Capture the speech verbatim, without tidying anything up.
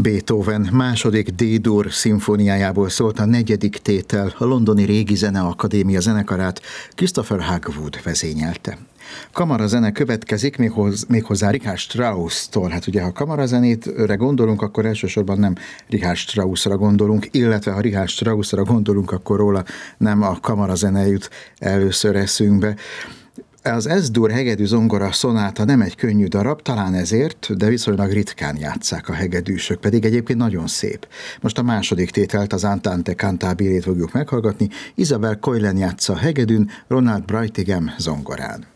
Beethoven második D-dur szimfóniájából szólt a negyedik tétel, a londoni Régi Zeneakadémia zenekarát Christopher Hogwood vezényelte. Kamarazene következik, méghozzá Richard Strauss-tól. Hát ugye, ha kamarazenétre gondolunk, akkor elsősorban nem Richard Straussra gondolunk, illetve ha Richard Straussra gondolunk, akkor róla nem a kamarazene jut először eszünkbe. Az Es-dur hegedű zongora szonáta nem egy könnyű darab, talán ezért, de viszonylag ritkán játsszák a hegedűsök, pedig egyébként nagyon szép. Most a második tételt, az Andante Cantabile-t fogjuk meghallgatni, Isabel Coilen játsza a hegedűn, Ronald Breutigam zongorán.